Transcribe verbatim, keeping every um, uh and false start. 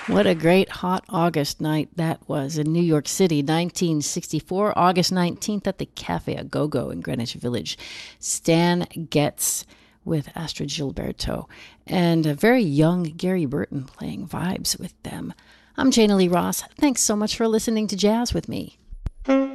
What a great hot August night that was in New York City, nineteen sixty-four, August nineteenth at the Cafe A Go-Go in Greenwich Village. Stan Getz with Astrid Gilberto and a very young Gary Burton playing vibes with them. I'm Jana Lee Ross. Thanks so much for listening to Jazz with me.